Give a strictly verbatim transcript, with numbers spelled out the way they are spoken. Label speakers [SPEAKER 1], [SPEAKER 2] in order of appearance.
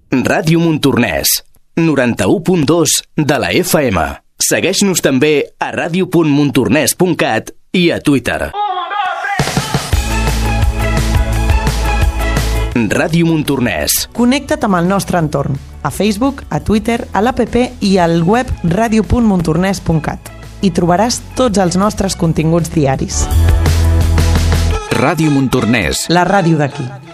[SPEAKER 1] Ràdio Montornès, noranta-u punt dos de la F M. Segueix-nos també a ràdio punt montornès punt cat i a Twitter. Ràdio Montornès.
[SPEAKER 2] Connecta't amb el nostre entorn, a Facebook, a Twitter, a l'app i al web ràdio punt montornès punt cat. Hi trobaràs tots els nostres continguts diaris.
[SPEAKER 3] Ràdio Montornès.
[SPEAKER 2] La ràdio d'aquí.